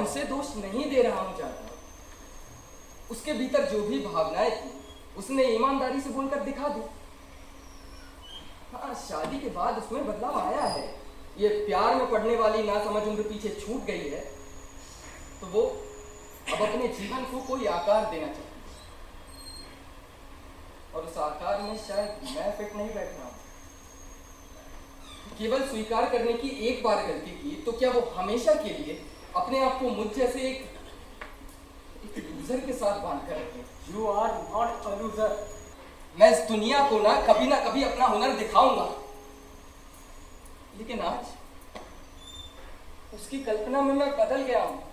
मन से दोष नहीं दे रहा हूं चाचा। उसके भीतर जो भी भावनाएं थी उसने ईमानदारी से बोलकर दिखा दी। हाँ, शादी के बाद उसमें बदलाव आया है। ये प्यार में पड़ने वाली ना समझ उम्र पीछे छूट गई है, तो वो अब अपने जीवन को कोई आकार देना चाहती है, और उस आकार में शायद मैं फिट नहीं बैठ रहा हूं। केवल स्वीकार करने की एक बार गलती की तो क्या वो हमेशा के लिए अपने आप को मुझ जैसे एक लूजर के साथ बांध कर रखे? You are not a loser. मैं इस दुनिया को ना कभी अपना हुनर दिखाऊंगा, लेकिन आज उसकी कल्पना में मैं बदल गया हूं।